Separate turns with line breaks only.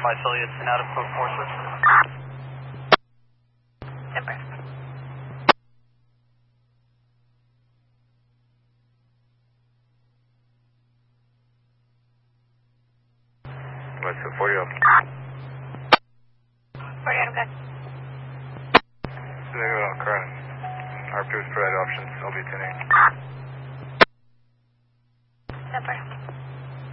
my affiliates and out of code forces.
Timber.
What's the 40 up?
40, I'm good.
Current. RP was provide options, I'll be tuning.